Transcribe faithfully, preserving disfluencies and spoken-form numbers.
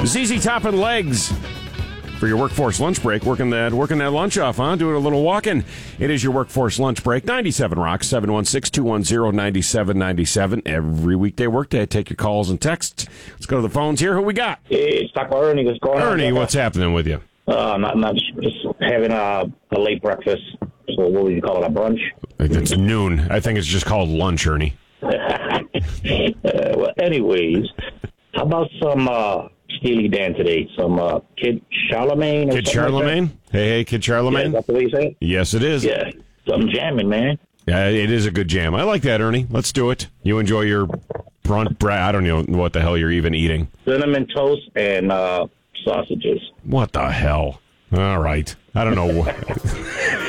Z Z Top and Legs for your workforce lunch break. Working that working that lunch off, huh? Doing a little walking. It is your workforce lunch break. ninety-seven Rock, seven one six, two one zero, nine seven nine seven. Every weekday workday, I take your calls and texts. Let's go to the phones here. Who we got? Hey, it's Taco Ernie. What's going on? Ernie, what's happening with you? Uh, not, not just having a, a late breakfast. So what would you call it, a brunch? It's noon. I think it's just called lunch, Ernie. uh, well, anyways, how about some uh, Steely Dan today? Some uh, Kid Charlemagne? Or Kid Charlemagne? Charlemagne? Hey, hey, Kid Charlemagne? Yeah, that's the way you say it? Yes, it is. Yeah, something jamming, man. Yeah, it is a good jam. I like that, Ernie. Let's do it. You enjoy your brunch. Bra- I don't know what the hell you're even eating. Cinnamon toast and uh, sausages. What the hell? All right. I don't know.